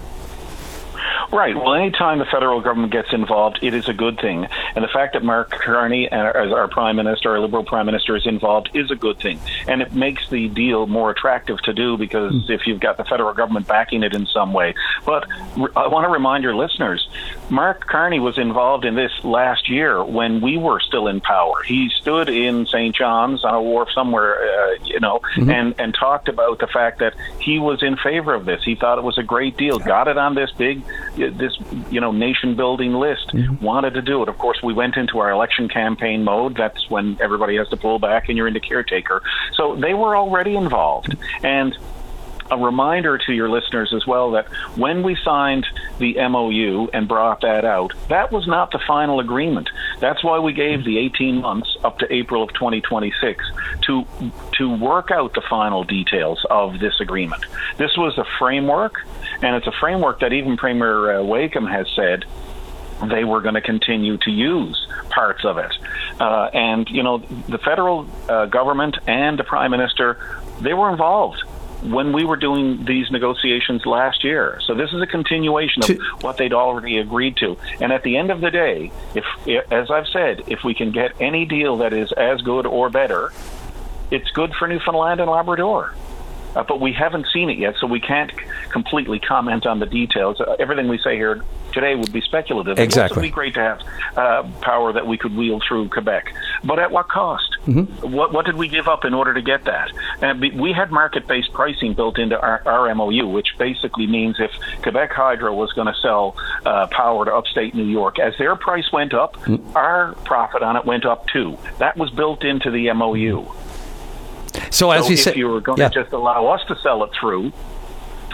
Right. Well, anytime the federal government gets involved, it is a good thing. And the fact that Mark Carney, as our Prime Minister, our Liberal Prime Minister, is involved is a good thing. And it makes the deal more attractive to do because mm. if you've got the federal government backing it in some way. But I want to remind your listeners, Mark Carney was involved in this last year when we were still in power. He stood in Saint John's on a wharf somewhere, uh, you know, mm-hmm. and, and talked about the fact that he was in favor of this. He thought it was a great deal, got it on this big this, you know, nation-building list, mm-hmm. wanted to do it. Of course, we went into our election campaign mode. That's when everybody has to pull back and you're into caretaker. So they were already involved. And a reminder to your listeners as well that when we signed the M O U and brought that out, that was not the final agreement. That's why we gave the eighteen months up to April of twenty twenty-six to to work out the final details of this agreement. This was a framework, and it's a framework that even Premier uh, Wakeham has said they were going to continue to use parts of it. Uh, and, you know, the federal uh, government and the Prime Minister, they were involved when we were doing these negotiations last year. So this is a continuation of what they'd already agreed to. And at the end of the day, if, as I've said, if we can get any deal that is as good or better, it's good for Newfoundland and Labrador. Uh, but we haven't seen it yet, so we can't c- completely comment on the details. Uh, everything we say here today would be speculative. Exactly. It would be great to have uh, power that we could wield through Quebec. But at what cost? Mm-hmm. What, what did we give up in order to get that? And be, we had market-based pricing built into our, our M O U, which basically means if Quebec Hydro was going to sell uh, power to upstate New York, as their price went up, mm-hmm. our profit on it went up too. That was built into the M O U. So, as so you if said, you were going yeah. to just allow us to sell it through,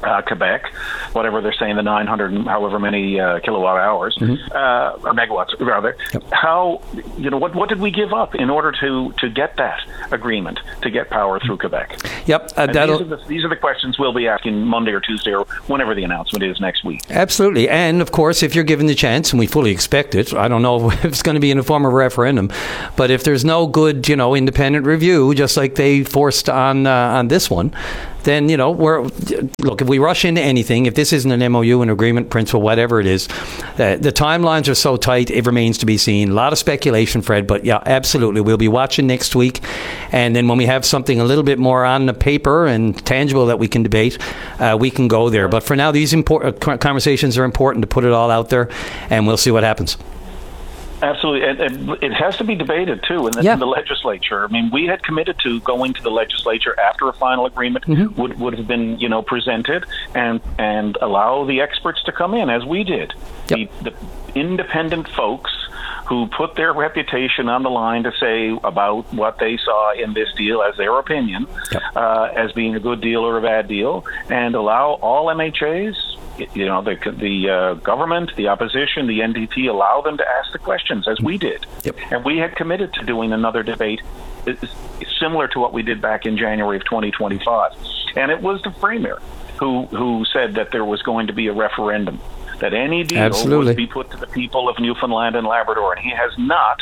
Uh, Quebec, whatever they're saying, the nine hundred, however many uh, kilowatt hours, mm-hmm. uh, or megawatts rather. Yep. How, you know, what what did we give up in order to to get that agreement to get power through Quebec? Yep, uh, these, are the, these are the questions we'll be asking Monday or Tuesday or whenever the announcement is next week. Absolutely, and of course, if you're given the chance, and we fully expect it, I don't know if it's going to be in the form of a referendum, but if there's no good, you know, independent review, just like they forced on uh, on this one, then, you know, we're, look, if we rush into anything, if this isn't an M O U, an agreement, principle, whatever it is, uh, the timelines are so tight, it remains to be seen. A lot of speculation, Fred, but yeah, absolutely. We'll be watching next week. And then when we have something a little bit more on the paper and tangible that we can debate, uh, we can go there. But for now, these import- conversations are important to put it all out there, and we'll see what happens. Absolutely. And, and it has to be debated, too, in the, yeah. in the legislature. I mean, we had committed to going to the legislature after a final agreement mm-hmm. would, would have been, you know, presented and and allow the experts to come in, as we did. Yep. The, the independent folks who put their reputation on the line to say about what they saw in this deal as their opinion, yep. uh, as being a good deal or a bad deal, and allow all M H As, you know, the the uh, government, the opposition, the N D P, allow them to ask the questions, as we did. Yep. And we had committed to doing another debate similar to what we did back in January of twenty twenty-five. And it was the Premier who, who said that there was going to be a referendum, that any deal Absolutely. would be put to the people of Newfoundland and Labrador. And he has not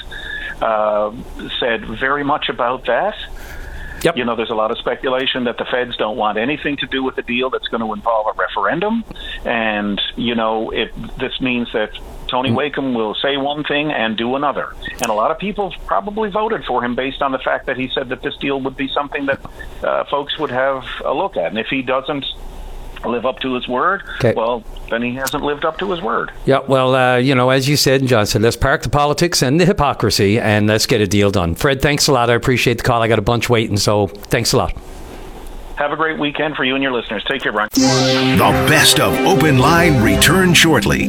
uh, said very much about that. Yep. You know, there's a lot of speculation that the feds don't want anything to do with the deal that's going to involve a referendum. And, you know, it, this means that Tony mm. Wakeham will say one thing and do another. And a lot of people probably voted for him based on the fact that he said that this deal would be something that uh, folks would have a look at. And if he doesn't live up to his word, okay. well, then he hasn't lived up to his word. Yeah, well, uh, you know, as you said, and John said, let's park the politics and the hypocrisy and let's get a deal done. Fred, thanks a lot. I appreciate the call. I got a bunch waiting, so thanks a lot. Have a great weekend for you and your listeners. Take care, Brian. The best of Open Line return shortly.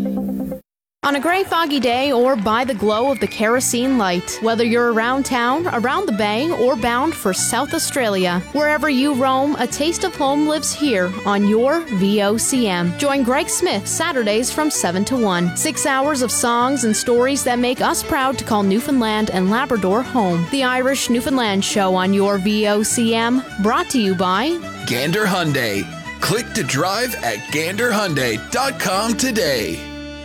On a gray, foggy day or by the glow of the kerosene light, whether you're around town, around the bay, or bound for South Australia, wherever you roam, a taste of home lives here on your V O C M. Join Greg Smith Saturdays from seven to one. Six hours of songs and stories that make us proud to call Newfoundland and Labrador home. The Irish Newfoundland Show on your V O C M, brought to you by Gander Hyundai. Click to drive at gander hyundai dot com today.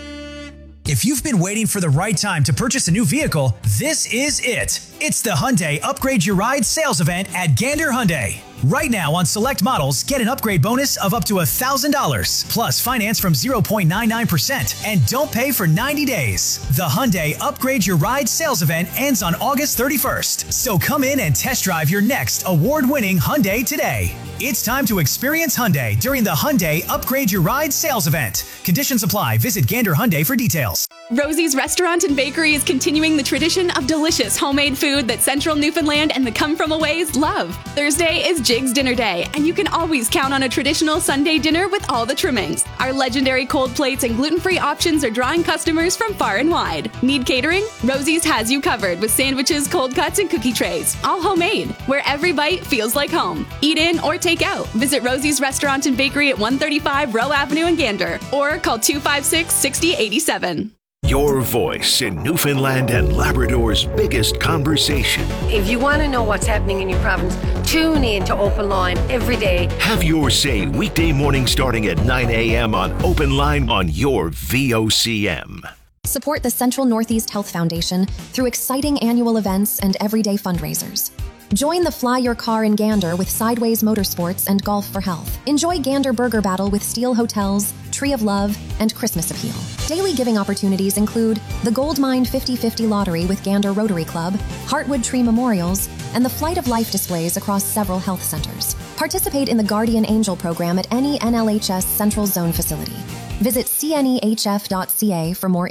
If you've been waiting for the right time to purchase a new vehicle, this is it. It's the Hyundai Upgrade Your Ride sales event at Gander Hyundai. Right now on select models, get an upgrade bonus of up to one thousand dollars, plus finance from zero point nine nine percent, and don't pay for ninety days. The Hyundai Upgrade Your Ride sales event ends on August thirty-first, so come in and test drive your next award-winning Hyundai today. It's time to experience Hyundai during the Hyundai Upgrade Your Ride sales event. Conditions apply. Visit Gander Hyundai for details. Rosie's Restaurant and Bakery is continuing the tradition of delicious homemade food that Central Newfoundland and the come-from-aways love. Thursday is Jig's Dinner Day, and you can always count on a traditional Sunday dinner with all the trimmings. Our legendary cold plates and gluten-free options are drawing customers from far and wide. Need catering? Rosie's has you covered with sandwiches, cold cuts, and cookie trays, all homemade, where every bite feels like home. Eat in or take out. Visit Rosie's Restaurant and Bakery at one thirty-five Rowe Avenue in Gander, or call two five six, six zero eight seven. Your voice in Newfoundland and Labrador's biggest conversation. If you want to know what's happening in your province, tune in to Open Line every day. Have your say weekday morning starting at nine a.m. on Open Line on your V O C M. Support the Central Northeast Health Foundation through exciting annual events and everyday fundraisers. Join the Fly Your Car in Gander with Sideways Motorsports and Golf for Health. Enjoy Gander Burger Battle with Steel Hotels, Tree of Love, and Christmas Appeal. Daily giving opportunities include the Gold Mine fifty fifty Lottery with Gander Rotary Club, Heartwood Tree Memorials, and the Flight of Life displays across several health centers. Participate in the Guardian Angel program at any N L H S Central Zone facility. Visit c n e h f dot c a for more info.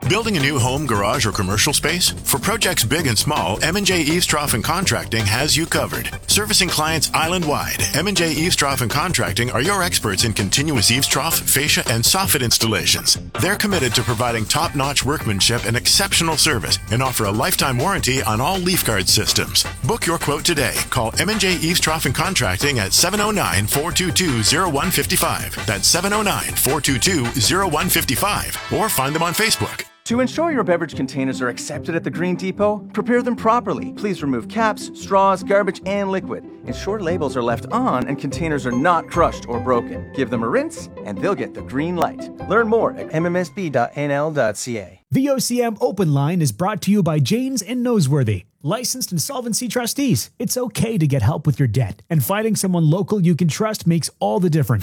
Building a new home, garage, or commercial space? For projects big and small, M and J Eavestrough and Contracting has you covered. Servicing clients island-wide, M and J Eavestrough and Contracting are your experts in continuous eavestrough, fascia, and soffit installations. They're committed to providing top-notch workmanship and exceptional service and offer a lifetime warranty on all leaf guard systems. Book your quote today. Call M and J Eavestrough and Contracting at seven oh nine, four two two, oh one five five. That's seven oh nine, four two two, oh one five five. Or find them on Facebook. To ensure your beverage containers are accepted at the Green Depot, prepare them properly. Please remove caps, straws, garbage, and liquid. Ensure labels are left on and containers are not crushed or broken. Give them a rinse, and they'll get the green light. Learn more at m m s b dot n l dot c a. V O C M Open Line is brought to you by Janes and Noseworthy, licensed insolvency trustees. It's okay to get help with your debt, and finding someone local you can trust makes all the difference.